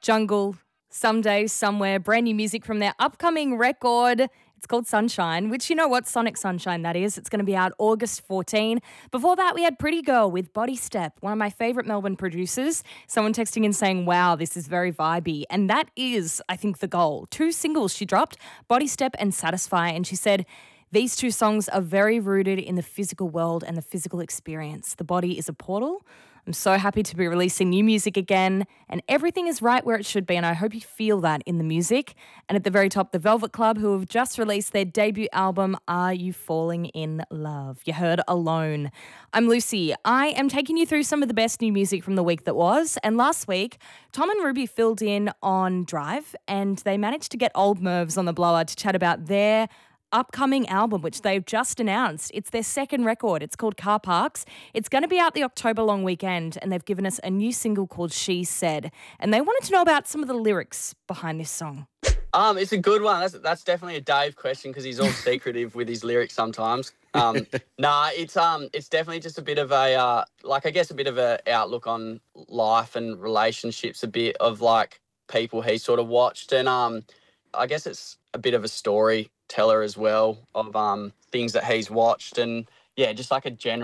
Jungle, Someday, Somewhere, brand new music from their upcoming record. It's called Sunshine, which you know what Sonic Sunshine that is. It's going to be out August 14. Before that, we had Pretty Girl with Body Step, one of my favourite Melbourne producers. Someone texting in saying, wow, this is very vibey. And that is, I think, the goal. 2 singles she dropped, Body Step and Satisfy. And she said, these 2 songs are very rooted in the physical world and the physical experience. The body is a portal. I'm so happy to be releasing new music again, and everything is right where it should be, and I hope you feel that in the music. And at the very top, The Velvet Club, who have just released their debut album, Are You Falling in Love? You heard Alone. I'm Lucy. I am taking you through some of the best new music from the week that was, and last week, Tom and Ruby filled in on Drive, and they managed to get Old Mervs on the blower to chat about their upcoming album, which they've just announced. It's their second record. It's called Car Parks. It's going to be out the October long weekend, and they've given us a new single called She Said. And they wanted to know about some of the lyrics behind this song. It's a good one. That's definitely a Dave question because he's all secretive with his lyrics sometimes. It's definitely just a bit of a a bit of a outlook on life and relationships, a bit of like people he sort of watched, and I guess it's a bit of a storyteller as well of things that he's watched, and yeah, just like a general